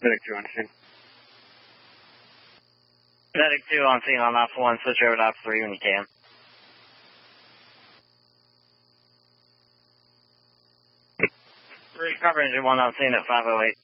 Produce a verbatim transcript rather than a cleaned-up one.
Medic two on scene. Medic two on scene on Op one, switch over to Op three when you can. Three cover engine one on scene at five oh eight.